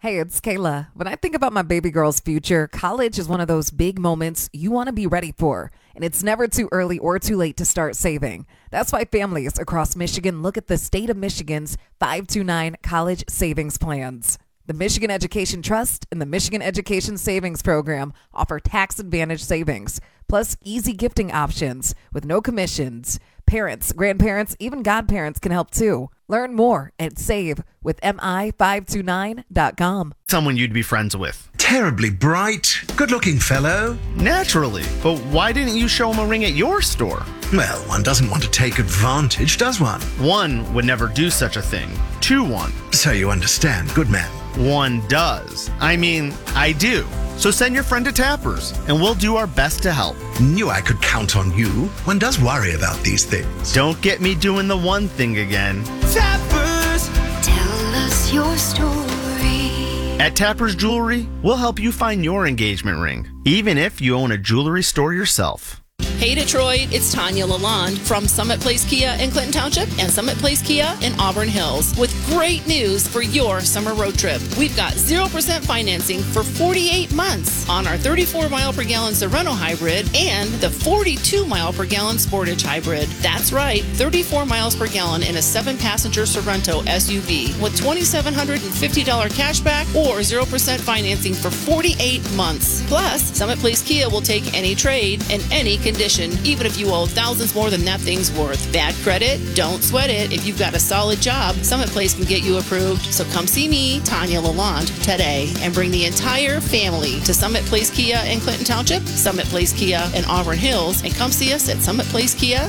Hey, it's Kayla. When I think about my baby girl's future, college is one of those big moments you want to be ready for. And it's never too early or too late to start saving. That's why families across Michigan look at the state of Michigan's 529 college savings plans. The Michigan Education Trust and the Michigan Education Savings Program offer tax advantage savings, plus easy gifting options with no commissions. Parents, grandparents, even godparents can help too. Learn more at savewithmi529.com. Someone you'd be friends with. Terribly bright, good-looking fellow. Naturally. But why didn't you show him a ring at your store? Well, one doesn't want to take advantage, does one? One would never do such a thing. Two won't. So you understand, good man. One does. I mean, I do. So send your friend to Tappers, and we'll do our best to help. Knew I could count on you. One does worry about these things. Don't get me doing the one thing again. Tappers, tell us your story. At Tappers Jewelry, we'll help you find your engagement ring, even if you own a jewelry store yourself. Hey Detroit, it's Tanya Lalonde from Summit Place Kia in Clinton Township and Summit Place Kia in Auburn Hills with great news for your summer road trip. We've got 0% financing for 48 months on our 34 mile per gallon Sorento hybrid and the 42 mile per gallon Sportage hybrid. That's right, 34 miles per gallon in a 7-passenger Sorento SUV with $2,750 cashback or 0% financing for 48 months. Plus, Summit Place Kia will take any trade and any condition, even if you owe thousands more than that thing's worth. Bad credit? Don't sweat it. If you've got a solid job, Summit Place can get you approved. So come see me, Tanya Lalonde, today and bring the entire family to Summit Place Kia in Clinton Township, Summit Place Kia in Auburn Hills, and come see us at summitplacekia.com.